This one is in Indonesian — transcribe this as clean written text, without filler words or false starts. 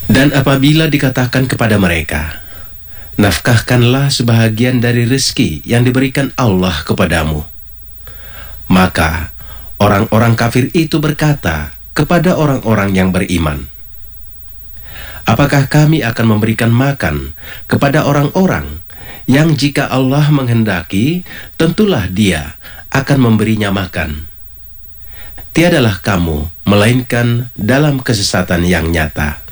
Dan apabila dikatakan kepada mereka, nafkahkanlah sebahagian dari rezeki yang diberikan Allah kepadamu, maka orang-orang kafir itu berkata kepada orang-orang yang beriman, apakah kami akan memberikan makan kepada orang-orang yang jika Allah menghendaki, tentulah Dia akan memberinya makan. Tiadalah kamu melainkan dalam kesesatan yang nyata.